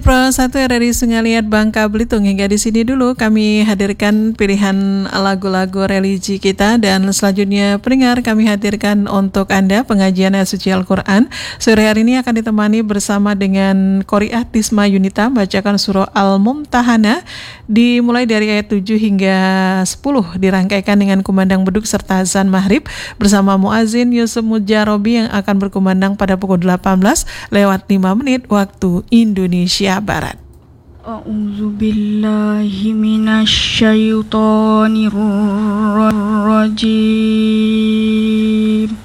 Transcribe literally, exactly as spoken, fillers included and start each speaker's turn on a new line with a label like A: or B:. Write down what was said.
A: Pro satu dari Sungai Liat Bangka Belitung. Hingga di sini dulu kami hadirkan pilihan lagu-lagu religi kita, dan selanjutnya pendengar kami hadirkan untuk Anda pengajian ayat suci Al-Quran. Sore hari ini akan ditemani bersama dengan Qori'ah Tisma Yunita bacakan surah Al-Mumtahanah dimulai dari ayat tujuh hingga sepuluh, dirangkaikan dengan kumandang beduk serta azan maghrib bersama muazin Yusuf Mujarobi yang akan berkumandang pada pukul delapan belas lewat lima menit waktu Indonesia Barat.
B: A'udzu billahi minasy syaithanir rajim.